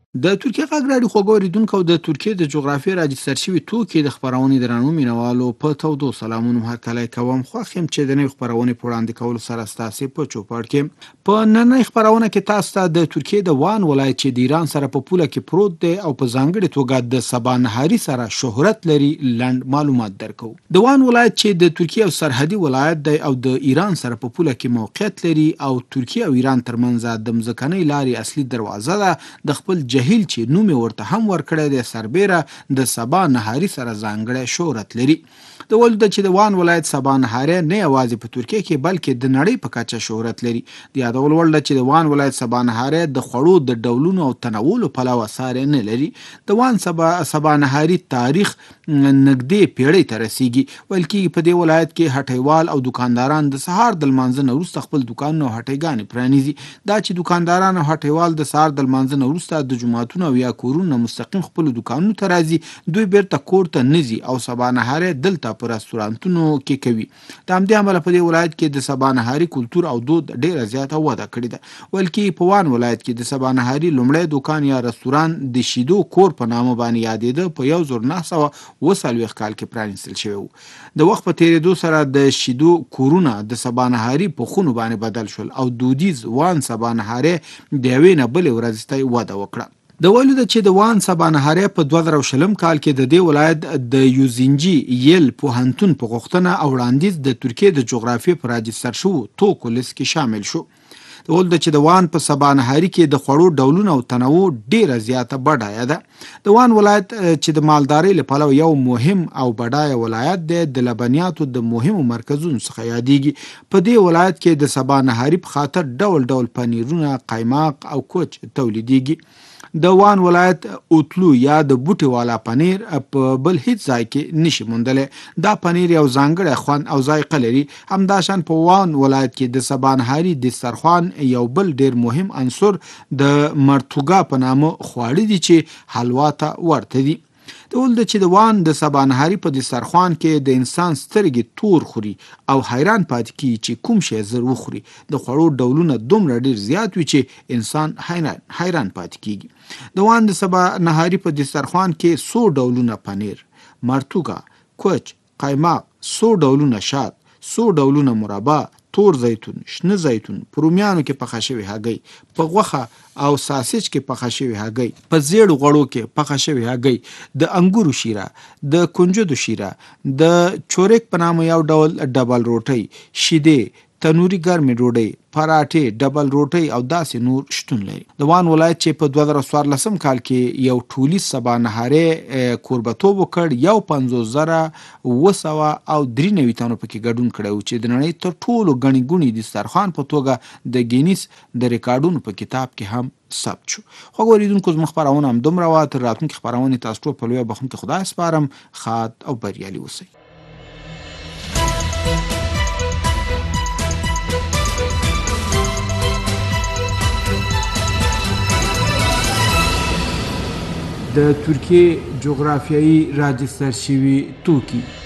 د ترکیه غږ راډیو خوږو اورېدونکو او د ترکیې د جغرافیې راجستر شوي توکي د خپرونې درنو مینوالو په تودو سلامونو هرکلی کوم. خوښ یم چې د نوې خپرونې په وړاندې کولو سره ستاسې په چوپړ کې په نننۍ خپرونه کې تاسو ته د ترکیې د وان ولایت چې د ایران سره په پوله کې پروت دی او په ځانګړې توګه د سبانهاري سره شهرت لري لنډ معلومات درکو. د وان ولایت چې د ترکیې او سرحدي ولایت دی او د ایران سره په پوله کې موقعیت لري او ترکیه او ایران ترمنځ د مځکنۍ لارې اصلي دروازه ده. د خپل جهیل چې نوم یې ورته هم ورکړی دی سربیره د سبا نهاري سره ځانګړی شهرت لري. د ولو ده چې د وان ولایت سبا نهاري نه یوازې په ترکیه کې بلکې د نړۍ په کچه شهرت لري. د یادول وړ ده چې د وان ولایت سبا نهاري د خوړو د ډولونو او تنوع له پلوه ساری نه لري. د وان سبا نهاري تاریخ نږدې پیړۍ ته رسیږي. ویل کېږي په دې ولایت کې هټیوال او دکانداران د سهار د لمانځه نه وروسته خپل دوکانونه او هټیګانې پرانیزي. دا چې دکانداران او هټیوال د سهار د لمانځه نه وروسته د جوماتونو او یا کورونو مستقیم خپلو دوکانونو ته راځي، دوی بیرته کور ته نه ځي او سبا نهاري دلته په رستورانتونو کې کوي. د همدې امله په دې ولایت کې د سبا نهاري کلتور او دود ډیره زیاته وده کړې ده. ویل کېږي په وان ولایت کې د سبا نهاري لومړی دوکان یا رستوران د شیدو کور په نامه باندې یادېده په 1940 کال کې پرانیستل شوی و. د وخت په تېرېدو سره د شیدو کورونه د سبا نهاري په خونو باندې بدل شول او دودیز وان سبا نهاري د یوې نه بلې ورځې ته وده وکړه. د ویلو ده چې د وان سبا نهاري په 2020 کال کې د دې ولایت د یوزینجي یل پوهنتون په غوښتنه او وړاندیز د ترکیې د جغرافیې په راجستر شوو توکو لیست کې شامل شو. د ویلو ده چې د وان په سبا نهاري کې د خوړو ډولونه او تنوع ډیره زیاته بډایه ده. د وان ولایت چې د مالدارۍ له پلوه یو مهم او بډایه ولایت دی د لبنیاتو د مهمو مرکزونو څخه یادېږي. په دې ولایت کې د سبا نهاري په خاطر ډول ډول پنیرونه، قیماق او کوچ تولیدېږي. د وان ولایت اوتلو یا د بوټي والا پنیر په بل هیڅ ځای کې نشي موندلی. دا پنیر یو ځانګړی خوند او ذایقه لري. همداشان په وان ولایت کې د سبا نهاري دسترخوان یو بل ډیر مهم عنصر د مرتوګا په نامه خواړه دي چې حلوا ته ورته دي. د ول ده چې د وان د سبا نهاري په دسترخوان کې د انسان سترګې تور خوري او حیران پاتې کیږي چې کوم شی زر وخوري. د خوړو ډولونه دومره ډیر زیات وي چې انسان حیران پاتې کیږي. د وان د سبا نهاري په دسترخوان کې 100 ډولونه پنیر، مرتوګا، کوچ، قیماق، 100 ډولونه شات، 100 ډولونه مربا، تور زیتون، شنه زیتون، په رومیانو کې پخه شوی هګۍ، په غوښه او ساسج کې پخه شوی هګۍ، په زیړ غوړو کې پخه شوی هګۍ، د انګورو شیره، د کنجدو شیره، د چورک په نامه یو ډول ډبل روټۍ، شیدې، تنوري ګرمې ډوډۍ، پراټې، ډبل روټۍ او داسې نور شتون لري. د وان ولایت چې په 2014 کال کې یو ټولیز سبا نهاري کوربتوب وکړ 15,993 تنو پکې ګډون کړی و چې د نړۍ تر ټولو ګڼې ګوڼې دسترخوان په توګه د ګینیس د ریکارډونو په کتاب کې هم ثبت شو. خوږو اورېدونکو زموږ خپرونه همدومره وه. تر راتلونکې خپرونې تاسو ټول په لویه بخښونکي خدای سپارم. ښاد او بریالي اوسئ. د ترکیې جغرافیایي راجستر شوي توکي